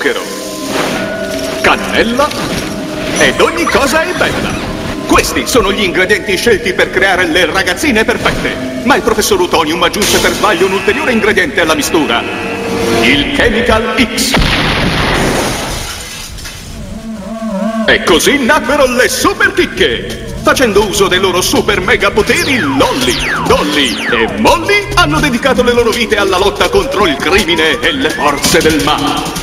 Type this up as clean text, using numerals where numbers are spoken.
zucchero, cannella ed ogni cosa è bella. Questi sono gli ingredienti scelti per creare le ragazzine perfette. Ma il professor Utonium aggiunse per sbaglio un ulteriore ingrediente alla mistura: il Chemical X. E così nacquero le super chicche. Facendo uso dei loro super mega poteri, Lolly, Dolly e Molly hanno dedicato le loro vite alla lotta contro il crimine e le forze del male.